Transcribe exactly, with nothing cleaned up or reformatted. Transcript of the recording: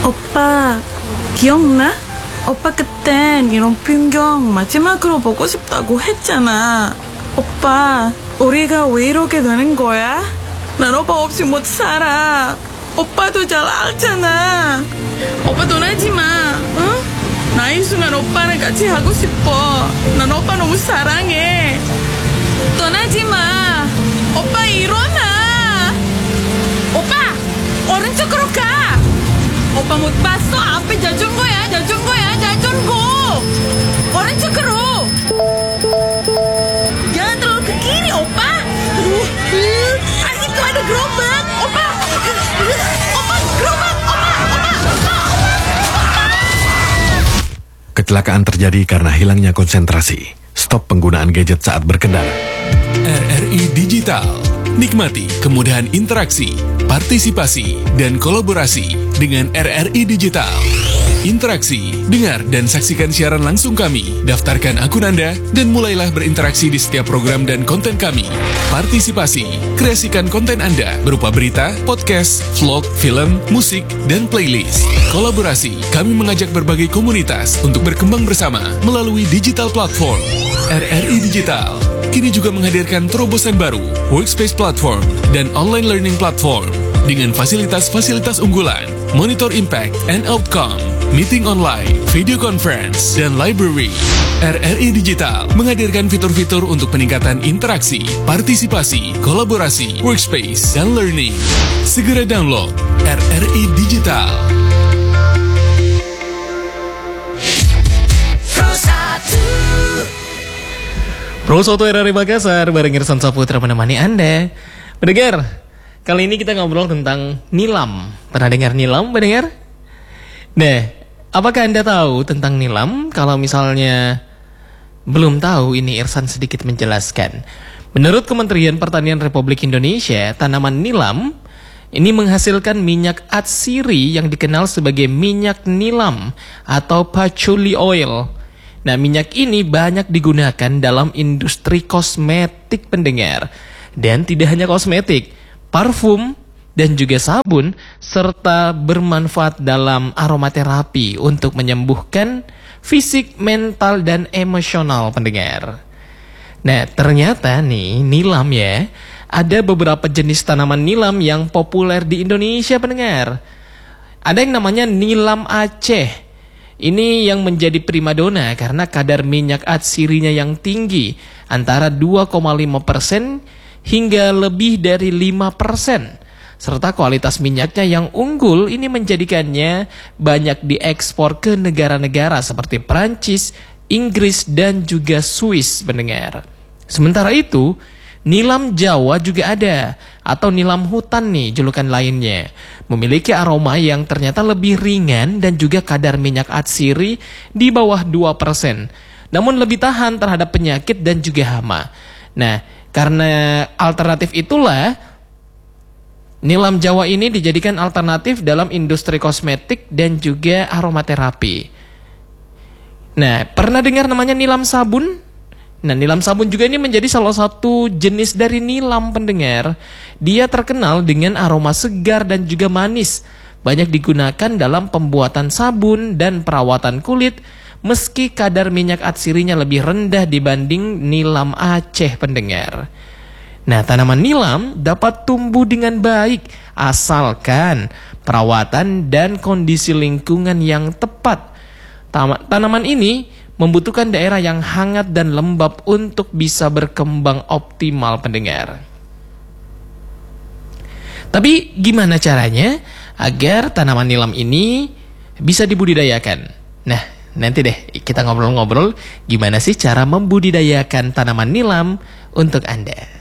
오빠 기억나? 오빠 그땐 이런 풍경 마지막으로 보고 싶다고 했잖아. 오빠 우리가 왜 이렇게 되는 거야? 난 오빠 없이 못 살아. 오빠도 잘 알잖아. 오빠 떠나지 마. 응? 나 이 순간 오빠랑 같이 하고 싶어. 난 오빠 너무 사랑해. 떠나지 마. 오빠 일어나. 오빠 오른쪽으로 가. 오빠 못 봤어? 앞에 자전거야, 자전거야, 자전거. 오른쪽으로. Jangan terlalu ke kiri, opa. Ah, itu ada gerobak, opa. Opa, gerobak, opa, opa, opa, opa. Kecelakaan terjadi karena hilangnya konsentrasi. Stop penggunaan gadget saat berkendara. R R I Digital. Nikmati kemudahan interaksi, partisipasi, dan kolaborasi dengan R R I Digital. Interaksi, dengar dan saksikan siaran langsung kami, daftarkan akun Anda, dan mulailah berinteraksi di setiap program dan konten kami. Partisipasi, kreasikan konten Anda berupa berita, podcast, vlog, film, musik, dan playlist. Kolaborasi, kami mengajak berbagai komunitas untuk berkembang bersama melalui digital platform. R R I Digital kini juga menghadirkan terobosan baru, workspace platform, dan online learning platform dengan fasilitas-fasilitas unggulan, monitor impact and outcome, meeting online, video conference, dan library. R R I Digital menghadirkan fitur-fitur untuk peningkatan interaksi, partisipasi, kolaborasi, workspace, dan learning. Segera download R R I Digital. Pro satu R R I Makassar, bareng Irsan Saputra menemani Anda. Pendengar, kali ini kita ngobrol tentang nilam. Pernah dengar nilam, pendengar? Nah, apakah Anda tahu tentang nilam? Kalau misalnya belum tahu, ini Irsan sedikit menjelaskan. Menurut Kementerian Pertanian Republik Indonesia, tanaman nilam ini menghasilkan minyak atsiri yang dikenal sebagai minyak nilam atau patchouli oil. Nah, minyak ini banyak digunakan dalam industri kosmetik, pendengar. Dan tidak hanya kosmetik, parfum dan juga sabun, serta bermanfaat dalam aromaterapi untuk menyembuhkan fisik, mental, dan emosional, pendengar. Nah, ternyata nih, nilam ya, ada beberapa jenis tanaman nilam yang populer di Indonesia, pendengar. Ada yang namanya nilam Aceh. Ini yang menjadi primadona karena kadar minyak atsirinya yang tinggi, antara dua koma lima persen hingga lebih dari lima persen. Serta kualitas minyaknya yang unggul ini menjadikannya banyak diekspor ke negara-negara seperti Prancis, Inggris, dan juga Swiss, pendengar. Sementara itu, nilam Jawa juga ada, atau nilam hutan nih julukan lainnya. Memiliki aroma yang ternyata lebih ringan dan juga kadar minyak atsiri di bawah dua persen. Namun lebih tahan terhadap penyakit dan juga hama. Nah, karena alternatif itulah nilam Jawa ini dijadikan alternatif dalam industri kosmetik dan juga aromaterapi. Nah, pernah dengar namanya nilam sabun? Nah, nilam sabun juga ini menjadi salah satu jenis dari nilam, pendengar. Dia terkenal dengan aroma segar dan juga manis. Banyak digunakan dalam pembuatan sabun dan perawatan kulit, meski kadar minyak atsirinya lebih rendah dibanding nilam Aceh, pendengar. Nah, tanaman nilam dapat tumbuh dengan baik asalkan perawatan dan kondisi lingkungan yang tepat. Tanaman ini membutuhkan daerah yang hangat dan lembab untuk bisa berkembang optimal, pendengar. Tapi gimana caranya agar tanaman nilam ini bisa dibudidayakan? Nah, nanti deh kita ngobrol-ngobrol gimana sih cara membudidayakan tanaman nilam untuk Anda.